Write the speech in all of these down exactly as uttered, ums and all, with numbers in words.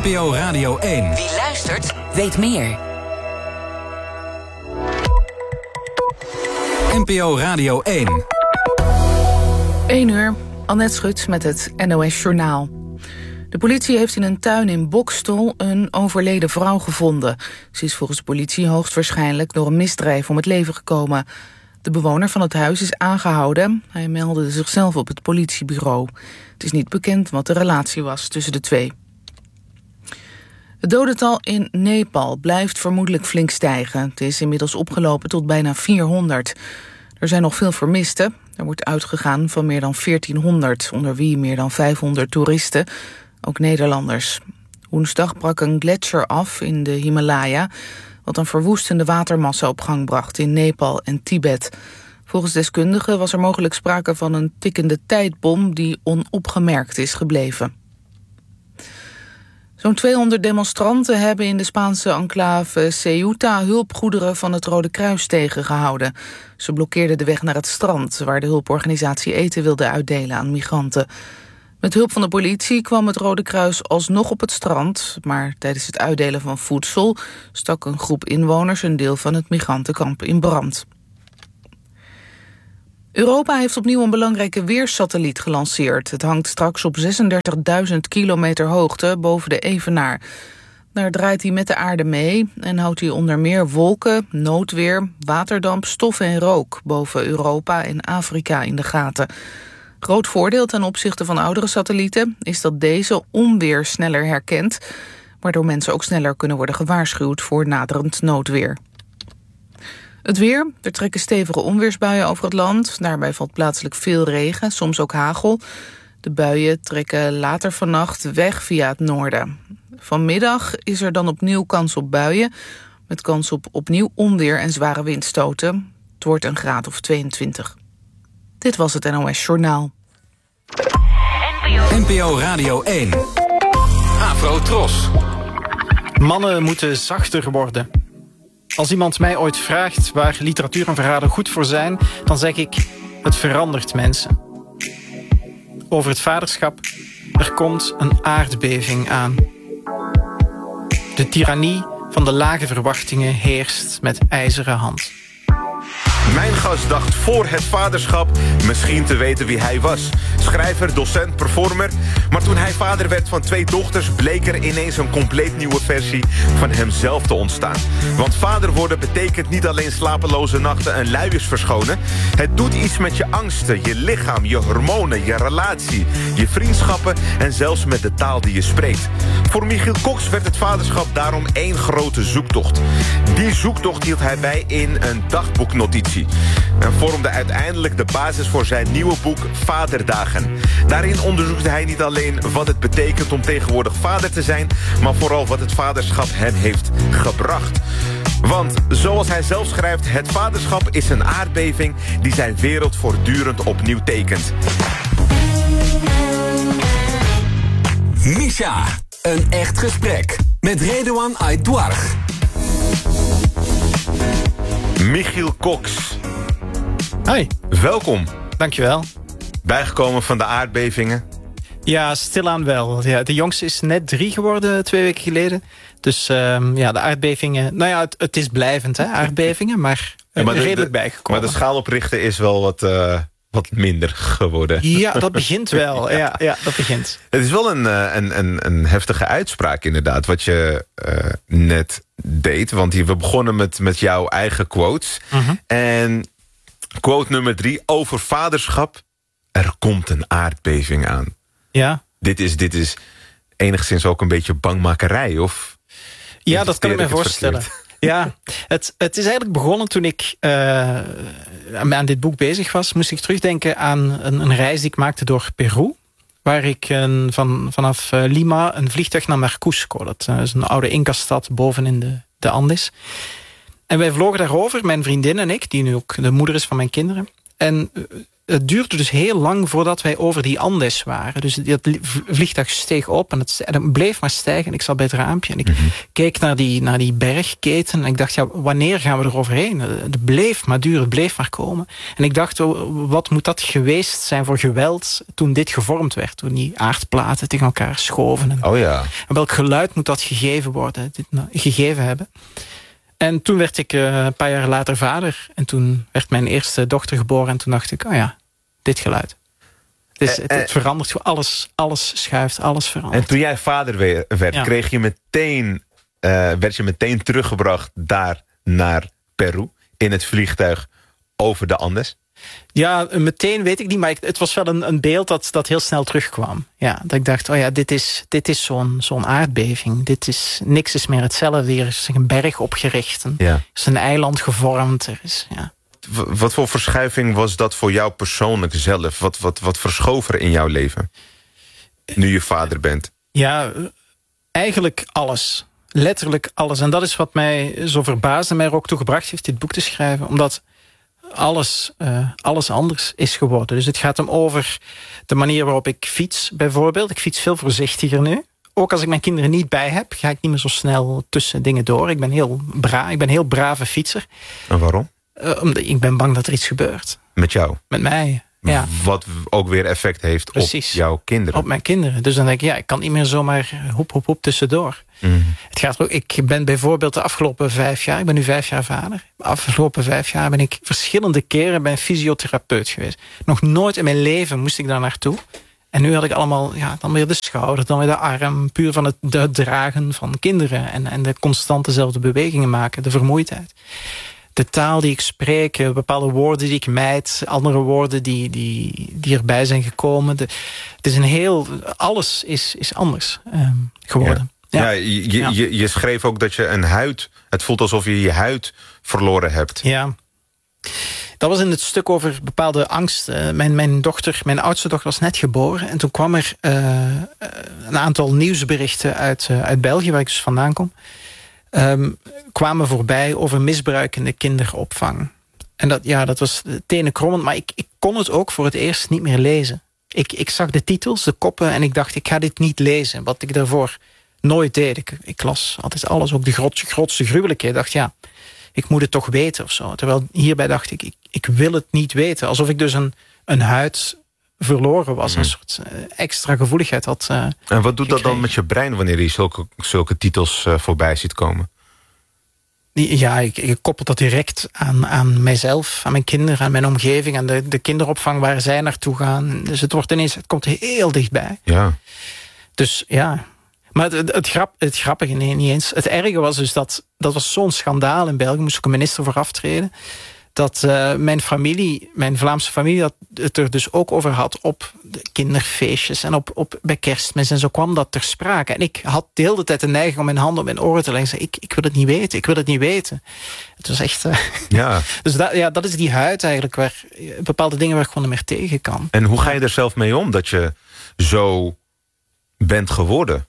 P O Radio één. Wie luistert, weet meer. N P O Radio één. één uur, Annette Schut met het N O S Journaal. De politie heeft in een tuin in Boxtel een overleden vrouw gevonden. Ze is volgens de politie hoogstwaarschijnlijk door een misdrijf om het leven gekomen. De bewoner van het huis is aangehouden. Hij meldde zichzelf op het politiebureau. Het is niet bekend wat de relatie was tussen de twee. Het dodental in Nepal blijft vermoedelijk flink stijgen. Het is inmiddels opgelopen tot bijna vierhonderd. Er zijn nog veel vermisten. Er wordt uitgegaan van meer dan veertienhonderd, onder wie meer dan vijfhonderd toeristen, ook Nederlanders. Woensdag brak een gletsjer af in de Himalaya, wat een verwoestende watermassa op gang bracht in Nepal en Tibet. Volgens deskundigen was er mogelijk sprake van een tikkende tijdbom die onopgemerkt is gebleven. Zo'n tweehonderd demonstranten hebben in de Spaanse enclave Ceuta hulpgoederen van het Rode Kruis tegengehouden. Ze blokkeerden de weg naar het strand, waar de hulporganisatie eten wilde uitdelen aan migranten. Met hulp van de politie kwam het Rode Kruis alsnog op het strand, maar tijdens het uitdelen van voedsel stak een groep inwoners een deel van het migrantenkamp in brand. Europa heeft opnieuw een belangrijke weersatelliet gelanceerd. Het hangt straks op zesendertigduizend kilometer hoogte boven de evenaar. Daar draait hij met de aarde mee en houdt hij onder meer wolken, noodweer, waterdamp, stof en rook boven Europa en Afrika in de gaten. Groot voordeel ten opzichte van oudere satellieten is dat deze onweer sneller herkent, waardoor mensen ook sneller kunnen worden gewaarschuwd voor naderend noodweer. Het weer, er trekken stevige onweersbuien over het land. Daarbij valt plaatselijk veel regen, soms ook hagel. De buien trekken later vannacht weg via het noorden. Vanmiddag is er dan opnieuw kans op buien, met kans op opnieuw onweer en zware windstoten. Het wordt een graad of tweeëntwintig. Dit was het N O S Journaal. N P O Radio één. Afro Tros. Mannen moeten zachter worden. Als iemand mij ooit vraagt waar literatuur en verhalen goed voor zijn, dan zeg ik, het verandert mensen. Over het vaderschap, er komt een aardbeving aan. De tirannie van de lage verwachtingen heerst met ijzeren hand. Mijn gast dacht voor het vaderschap misschien te weten wie hij was. Schrijver, docent, performer. Maar toen hij vader werd van twee dochters, bleek er ineens een compleet nieuwe versie van hemzelf te ontstaan. Want vader worden betekent niet alleen slapeloze nachten en luiers verschonen. Het doet iets met je angsten, je lichaam, je hormonen, je relatie, je vriendschappen en zelfs met de taal die je spreekt. Voor Michiel Cox werd het vaderschap daarom één grote zoektocht. Die zoektocht hield hij bij in een dagboeknotitie. En vormde uiteindelijk de basis voor zijn nieuwe boek Vaderdagen. Daarin onderzoekt hij niet alleen wat het betekent om tegenwoordig vader te zijn, maar vooral wat het vaderschap hem heeft gebracht. Want, zoals hij zelf schrijft, het vaderschap is een aardbeving die zijn wereld voortdurend opnieuw tekent. Misha, een echt gesprek met Redouan Aïdouarch. Michiel Cox. Hoi. Welkom. Dankjewel. Bijgekomen van de aardbevingen? Ja, stilaan wel. Ja, de jongste is net drie geworden twee weken geleden. Dus um, ja, de aardbevingen... Nou ja, het, het is blijvend, hè, aardbevingen, maar, ja, maar de, de, redelijk bijgekomen. Maar de schaal oprichten is wel wat, uh, wat minder geworden. Ja, dat begint wel. ja. Ja, ja, dat begint. Het is wel een, een, een, een heftige uitspraak inderdaad, wat je uh, net deed. Want hier, we begonnen met, met jouw eigen quotes. Uh-huh. En quote nummer drie, over vaderschap. Er komt een aardbeving aan. Ja. Dit is, dit is enigszins ook een beetje bangmakerij, of? Ja, dat kan ik me voorstellen. Ja, het, het is eigenlijk begonnen toen ik uh, aan dit boek bezig was. Moest ik terugdenken aan een, een reis die ik maakte door Peru. Waar ik een, van, vanaf Lima een vliegtuig naar naar Cusco. Dat is een oude Inca-stad boven in de, de Andes. En wij vlogen daarover, mijn vriendin en ik, die nu ook de moeder is van mijn kinderen. En het duurde dus heel lang voordat wij over die Andes waren. Dus dat vliegtuig steeg op en het, en het bleef maar stijgen. En ik zat bij het raampje en ik mm-hmm. keek naar die, naar die bergketen. En ik dacht, ja, wanneer gaan we er overheen? Het bleef maar duren, het bleef maar komen. En ik dacht, wat moet dat geweest zijn voor geweld toen dit gevormd werd? Toen die aardplaten tegen elkaar schoven. En, oh ja. en welk geluid moet dat gegeven worden, dit, nou, gegeven hebben? En toen werd ik uh, een paar jaar later vader. En toen werd mijn eerste dochter geboren. En toen dacht ik, oh ja, dit geluid. Dus het, het verandert, alles, alles schuift, alles verandert. En toen jij vader werd, ja. kreeg je meteen, uh, werd je meteen teruggebracht daar naar Peru. In het vliegtuig over de Andes. Ja, meteen weet ik niet, maar ik, het was wel een, een beeld dat, dat heel snel terugkwam. Ja, dat ik dacht, oh ja, dit is, dit is zo'n, zo'n aardbeving. Dit is, niks is meer hetzelfde. Er is een berg opgericht. Ja. Er is een eiland gevormd. Er is, ja. W- wat voor verschuiving was dat voor jou persoonlijk zelf? Wat, wat, wat verschoof er in jouw leven? Nu je vader bent. Ja, eigenlijk alles. Letterlijk alles. En dat is wat mij zo verbaasde, mij er ook toe gebracht heeft dit boek te schrijven. Omdat alles, uh, alles anders is geworden. Dus het gaat hem over de manier waarop ik fiets, bijvoorbeeld. Ik fiets veel voorzichtiger nu. Ook als ik mijn kinderen niet bij heb, ga ik niet meer zo snel tussen dingen door. Ik ben heel bra, ik ben een heel brave fietser. En waarom? Uh, omdat ik ben bang dat er iets gebeurt. Met jou? Met mij, ja. Wat ook weer effect heeft Precies. op jouw kinderen. Op mijn kinderen. Dus dan denk ik, ja, ik kan niet meer zomaar hoep, hoep, hoep tussendoor. Mm. Het gaat ook, ik ben bijvoorbeeld de afgelopen vijf jaar, ik ben nu vijf jaar vader. De afgelopen vijf jaar ben ik verschillende keren bij een fysiotherapeut geweest. Nog nooit in mijn leven moest ik daar naartoe. En nu had ik allemaal, ja, dan weer de schouder, dan weer de arm. Puur van het, het dragen van kinderen. En, en de constant dezelfde bewegingen maken, de vermoeidheid. De taal die ik spreek, bepaalde woorden die ik mijd, andere woorden die, die, die erbij zijn gekomen. De, het is een heel, alles is, is anders um, geworden. Ja, ja. ja, je, ja. Je, je schreef ook dat je een huid, het voelt alsof je je huid verloren hebt. Ja, dat was in het stuk over bepaalde angsten. Mijn, mijn dochter, mijn oudste dochter was net geboren. En toen kwam er uh, een aantal nieuwsberichten uit, uh, uit België, waar ik dus vandaan kom. Um, kwamen voorbij over misbruikende kinderopvang. En dat, ja, dat was tenenkrommend, maar ik, ik kon het ook voor het eerst niet meer lezen. Ik, ik zag de titels, de koppen en ik dacht, ik ga dit niet lezen. Wat ik daarvoor nooit deed. Ik, ik las altijd alles, ook de grootste, grootste gruwelijkheid. Ik dacht, ja, ik moet het toch weten of zo. Terwijl hierbij dacht ik, ik, ik wil het niet weten. Alsof ik dus een, een huid verloren was. Mm. Een soort uh, extra gevoeligheid had uh, En wat doet gekregen. Dat dan met je brein wanneer je zulke, zulke titels uh, voorbij ziet komen? Ja, ik, ik koppel dat direct aan, aan mijzelf, aan mijn kinderen, aan mijn omgeving, aan de, de kinderopvang waar zij naartoe gaan. Dus het wordt ineens, het komt heel dichtbij. Ja. Dus ja. Maar het, het, grap, het grappige, nee, niet eens. Het erge was dus dat, dat was zo'n schandaal in België, moest ook een minister voor aftreden. Dat uh, mijn familie, mijn Vlaamse familie, dat het er dus ook over had op de kinderfeestjes en op, op, bij kerstmis. En zo kwam dat ter sprake. En ik had de hele tijd de neiging om mijn handen op mijn oren te leggen. Ik, ik wil het niet weten, ik wil het niet weten. Het was echt... Uh, ja. Dus dat, ja, dat is die huid eigenlijk, waar bepaalde dingen waar ik gewoon niet meer tegen kan. En hoe ga je er zelf mee om dat je zo bent geworden?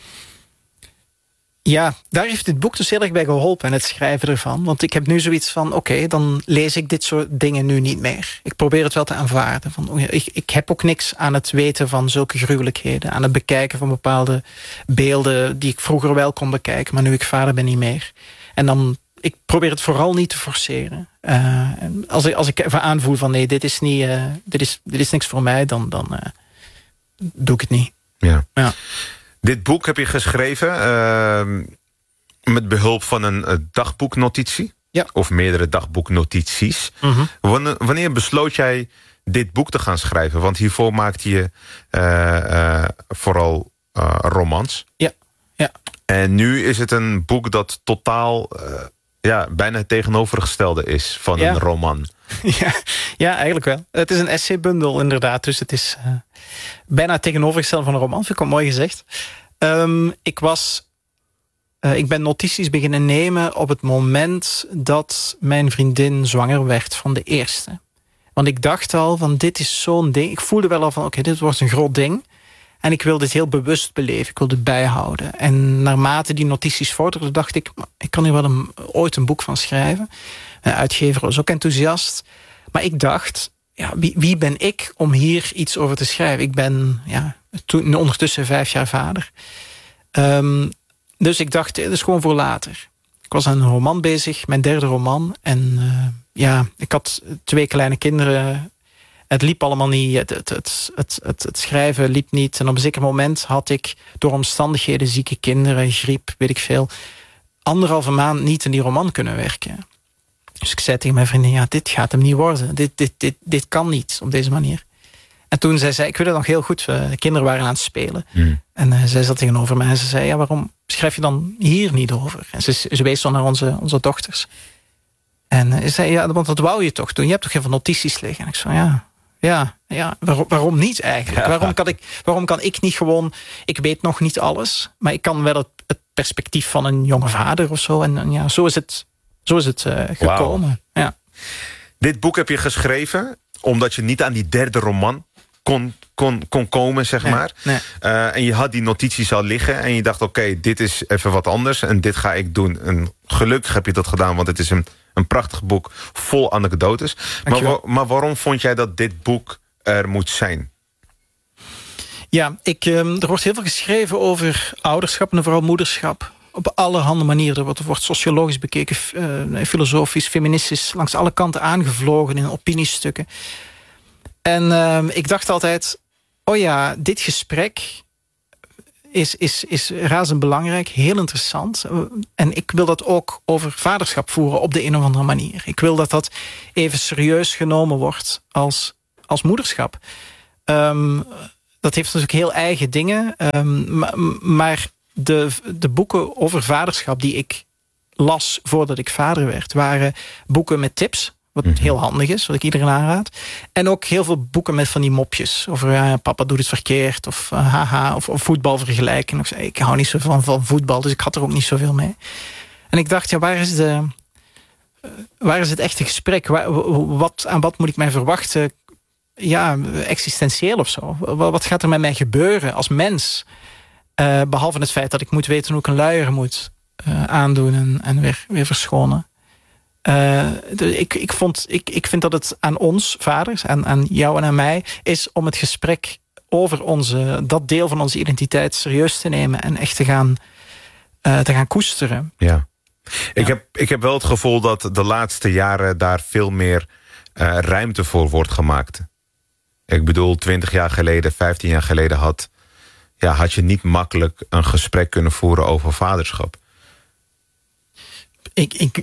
Ja, daar heeft dit boek dus heel erg bij geholpen en het schrijven ervan. Want ik heb nu zoiets van, oké, okay, dan lees ik dit soort dingen nu niet meer. Ik probeer het wel te aanvaarden. Van, oh ja, ik, ik heb ook niks aan het weten van zulke gruwelijkheden. Aan het bekijken van bepaalde beelden die ik vroeger wel kon bekijken, maar nu ik vader ben niet meer. En dan, ik probeer het vooral niet te forceren. Uh, als, ik, als ik even aanvoel van nee, dit is, niet, uh, dit is, dit is niks voor mij, dan, dan uh, doe ik het niet. Ja. Ja. Dit boek heb je geschreven uh, met behulp van een uh, dagboeknotitie. Ja. Of meerdere dagboeknotities. Mm-hmm. Wanneer, wanneer besloot jij dit boek te gaan schrijven? Want hiervoor maakte je uh, uh, vooral uh, romans. Ja. Ja. En nu is het een boek dat totaal uh, ja, bijna het tegenovergestelde is van ja. een roman. Ja, ja, eigenlijk wel. Het is een essaybundel inderdaad. Dus het is uh, bijna het tegenovergestelde van een roman. Vind ik wel mooi gezegd. Um, ik was... Uh, ik ben notities beginnen nemen op het moment dat mijn vriendin zwanger werd van de eerste. Want ik dacht al van dit is zo'n ding. Ik voelde wel al van oké, okay, dit wordt een groot ding. En ik wil dit heel bewust beleven. Ik wil dit bijhouden. En naarmate die notities vorderden dacht ik, ik kan hier wel een, ooit een boek van schrijven. Een uitgever was ook enthousiast. Maar ik dacht, ja, wie, wie ben ik om hier iets over te schrijven? Ik ben ja, toen, ondertussen vijf jaar vader. Um, dus ik dacht, het is gewoon voor later. Ik was aan een roman bezig, mijn derde roman. En uh, ja, ik had twee kleine kinderen. Het liep allemaal niet. Het, het, het, het, het, het schrijven liep niet. En op een zeker moment had ik door omstandigheden, zieke kinderen, griep, weet ik veel, anderhalve maand niet in die roman kunnen werken. Dus ik zei tegen mijn vriendin, ja, dit gaat hem niet worden. Dit, dit, dit, dit kan niet op deze manier. En toen zei zij, ik weet het nog heel goed, de kinderen waren aan het spelen. Mm. En uh, zij zat tegenover mij en ze zei, ja, waarom schrijf je dan hier niet over? En ze, ze wees dan naar onze, onze dochters. En uh, ze zei, ja, want dat wou je toch doen? Je hebt toch heel veel notities liggen? En ik zei, ja, ja, ja waarom, waarom niet eigenlijk? Ja. Waarom, kan ik, waarom kan ik niet gewoon, ik weet nog niet alles, maar ik kan wel het, het perspectief van een jonge vader of zo. En, en ja, zo is het, zo is het uh, gekomen. Wow. Ja. Dit boek heb je geschreven omdat je niet aan die derde roman kon, kon, kon komen, zeg nee, maar. Nee. Uh, en je had die notities al liggen en je dacht, oké, okay, dit is even wat anders en dit ga ik doen. En gelukkig heb je dat gedaan, want het is een, een prachtig boek vol anekdotes. Maar, wa- maar waarom vond jij dat dit boek er moet zijn? Ja, ik, um, er wordt heel veel geschreven over ouderschap en vooral moederschap. Op allerhande manieren. Er wordt, er wordt sociologisch bekeken, uh, filosofisch, feministisch, langs alle kanten aangevlogen in opiniestukken. En uh, ik dacht altijd, oh ja, dit gesprek is, is, is razend belangrijk, heel interessant. En ik wil dat ook over vaderschap voeren op de een of andere manier. Ik wil dat dat even serieus genomen wordt als, als moederschap. Um, dat heeft natuurlijk heel eigen dingen, um, maar... maar De, de boeken over vaderschap die ik las voordat ik vader werd, waren boeken met tips, wat mm-hmm. heel handig is, wat ik iedereen aanraad. En ook heel veel boeken met van die mopjes. Over ja, papa doet het verkeerd, of uh, haha, of, of voetbalvergelijking. Ik, ik hou niet zo van, van voetbal, dus ik had er ook niet zoveel mee. En ik dacht, ja, waar is, de, uh, waar is het echte gesprek? Waar, wat, aan wat moet ik mij verwachten? Ja, existentieel of zo. Wat gaat er met mij gebeuren als mens? Uh, behalve het feit dat ik moet weten hoe ik een luier moet uh, aandoen en, en weer, weer verschonen. Uh, de, ik, ik, vond, ik, ik vind dat het aan ons, vaders, aan, aan jou en aan mij, is om het gesprek over onze, dat deel van onze identiteit serieus te nemen en echt te gaan, uh, te gaan koesteren. Ja. Ik, ja. heb, ik heb wel het gevoel dat de laatste jaren daar veel meer uh, ruimte voor wordt gemaakt. Ik bedoel, twintig jaar geleden, vijftien jaar geleden had... Ja, had je niet makkelijk een gesprek kunnen voeren over vaderschap? Ik, ik,